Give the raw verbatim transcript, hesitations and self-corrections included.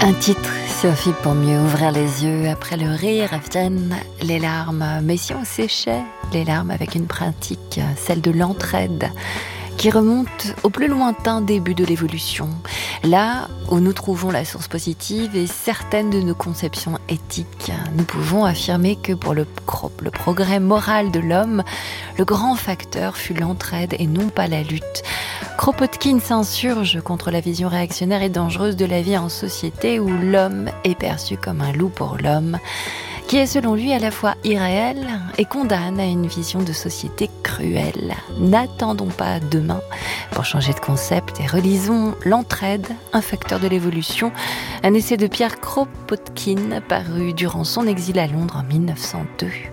Un titre suffit pour mieux ouvrir les yeux. Après le rire viennent les larmes. Mais si on séchait les larmes avec une pratique, celle de l'entraide, qui remonte au plus lointain début de l'évolution, là où nous trouvons la source positive et certaines de nos conceptions éthiques. Nous pouvons affirmer que pour le, pro- le progrès moral de l'homme, le grand facteur fut l'entraide et non pas la lutte. Kropotkin s'insurge contre la vision réactionnaire et dangereuse de la vie en société où l'homme est perçu comme un loup pour l'homme, qui est selon lui à la fois irréel et condamne à une vision de société cruelle. N'attendons pas demain pour changer de concept et relisons L'entraide, un facteur de l'évolution, un essai de Pierre Kropotkin paru durant son exil à Londres en mille neuf cent deux.